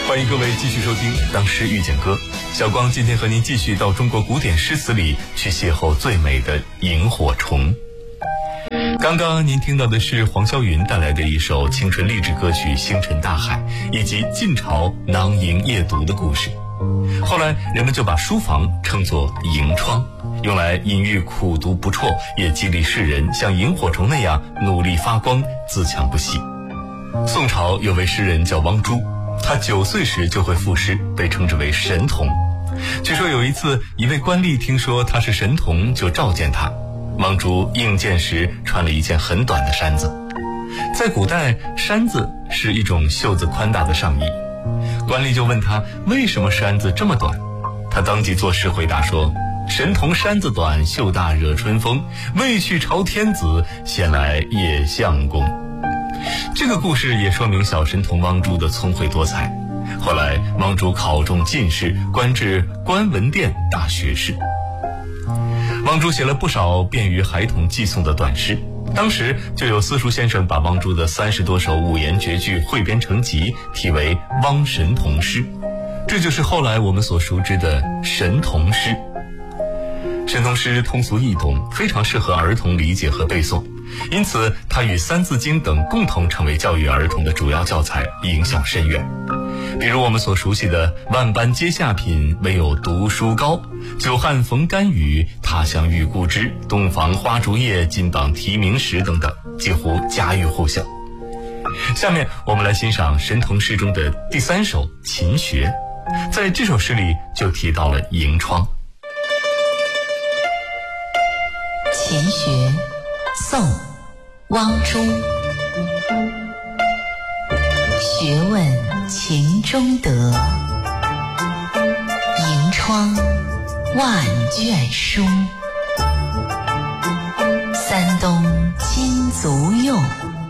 欢迎各位继续收听《当诗遇见歌》。小光今天和您继续到中国古典诗词里去邂逅最美的萤火虫。刚刚您听到的是黄霄云带来的一首青春励志歌曲《星辰大海》，以及晋朝囊萤夜读的故事。后来人们就把书房称作萤窗，用来隐喻苦读不辍，也激励世人像萤火虫那样努力发光，自强不息。宋朝有位诗人叫汪洙，他9岁时就会赋诗，被称之为神童。据说有一次，一位官吏听说他是神童，就召见他。汪洙应见时穿了一件很短的衫子。在古代，衫子是一种袖子宽大的上衣。官吏就问他为什么衫子这么短，他当即作诗回答说：神童衫子短，袖大惹春风，未去朝天子，先来谒相公。这个故事也说明小神童汪洙的聪慧多才。后来汪洙考中进士，官至官文殿大学士。汪洙写了不少便于孩童记诵的短诗，当时就有私塾先生把汪洙的30多首五言绝句汇编成集，题为《汪神童诗》，这就是后来我们所熟知的神童诗。神童诗通俗易懂，非常适合儿童理解和背诵，因此它与《三字经》等共同成为教育儿童的主要教材，影响深远。比如我们所熟悉的万般皆下品，唯有读书高，久旱逢甘雨，他乡遇故知，东房花烛夜，金榜题名时等等，几乎家喻户晓。下面我们来欣赏神童诗中的第3首《勤学》。在这首诗里就提到了萤窗。 勤学，宋，汪洙。学问勤中得，萤窗万卷书。三冬金足用，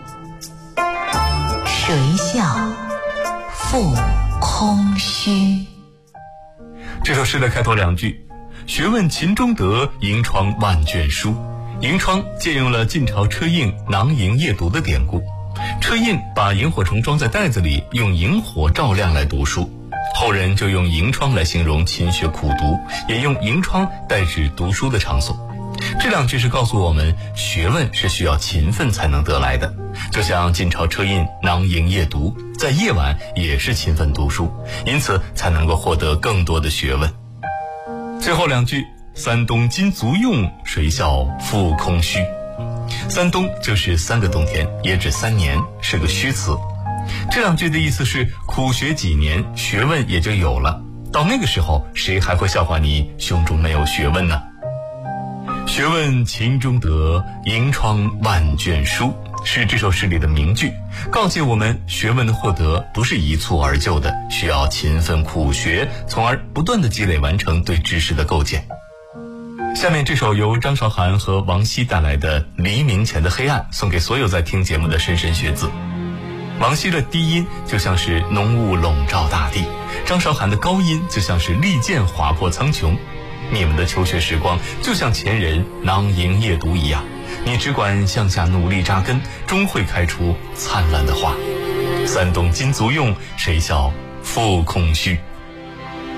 谁笑复空虚。 这首诗的开头2句，学问勤中得，萤窗万卷书。萤窗借用了晋朝车胤囊萤夜读的典故。车胤把萤火虫装在袋子里，用萤火照亮来读书，后人就用萤窗来形容勤学苦读，也用萤窗代指读书的场所。这2句是告诉我们，学问是需要勤奋才能得来的，就像晋朝车胤囊萤夜读，在夜晚也是勤奋读书，因此才能够获得更多的学问。最后2句，三冬金足用，谁笑复空虚。三冬就是3个冬天，也指3年，是个虚词。这2句的意思是苦学几年，学问也就有了，到那个时候谁还会笑话你胸中没有学问呢？学问勤中得，萤窗万卷书，是这首诗里的名句，告诫我们学问的获得不是一蹴而就的，需要勤奋苦学，从而不断的积累完成对知识的构建。下面这首由张韶涵和王希带来的《黎明前的黑暗》，送给所有在听节目的莘莘学子。王希的低音就像是浓雾笼罩大地，张韶涵的高音就像是利剑划破苍穹。你们的求学时光就像前人囊萤夜读一样，你只管向下努力扎根，终会开出灿烂的花。三冬金足用，谁笑复空虚。